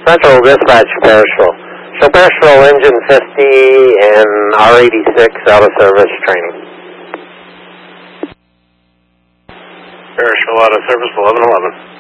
Central Dispatch, Parishville. Show Parishville engine 50 and R86 out of service training. Parishville out of service 1111.